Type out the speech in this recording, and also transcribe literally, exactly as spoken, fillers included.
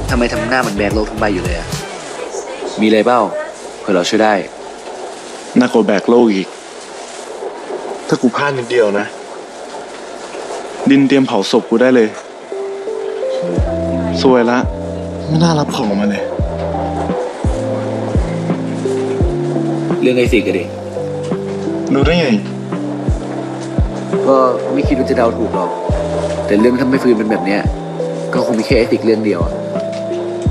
ทำไมทำหน้ามันแบกโลกทั้งใบอยู่เลยอะมีอะไรเปล่าเผื่อเราช่วยได้น่ากลัวแบกโลกอีกถ้ากูพลาดนิดเดียวนะดินเตรียมเผาศพกูได้เลยสวยละไม่น่ารับของมาเลยเรื่องไอ้สิกอะดิรู้ได้ไงก็ไม่คิดว่าจะเดาถูกหรอกแต่เรื่องถ้าไม่ฟื้นเป็นแบบเนี้ยก็คงมีแค่ไอ้สิกเรื่องเดียวอะ